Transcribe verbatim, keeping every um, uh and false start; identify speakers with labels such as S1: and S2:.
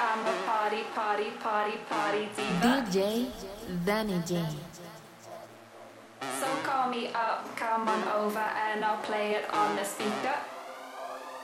S1: I'm a party, party, party, party diva.
S2: D J Danny J.
S1: So call me up, come on over and I'll play it on the speaker.